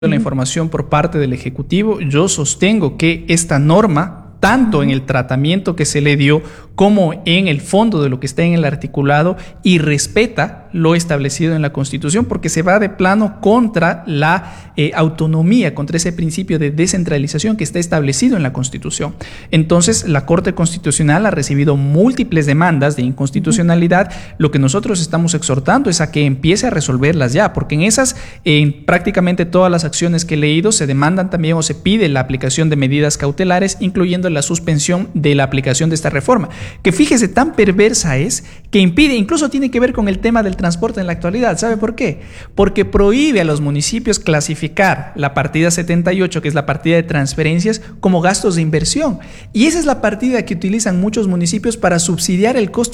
la información por parte del Ejecutivo, yo sostengo que esta norma, tanto en el tratamiento que se le dio como en el fondo de lo que está en el articulado, y respeta lo establecido en la Constitución, porque se va de plano contra la autonomía, contra ese principio de descentralización que está establecido en la Constitución. Entonces, la Corte Constitucional ha recibido múltiples demandas de inconstitucionalidad. Lo que nosotros estamos exhortando es a que empiece a resolverlas ya, porque en prácticamente todas las acciones que he leído se demandan también o se pide la aplicación de medidas cautelares, incluyendo la suspensión de la aplicación de esta reforma, que fíjese, tan perversa es que impide, incluso tiene que ver con el tema del transporte en la actualidad. ¿Sabe por qué? Porque prohíbe a los municipios clasificar la partida 78, que es la partida de transferencias, como gastos de inversión, y esa es la partida que utilizan muchos municipios para subsidiar el costo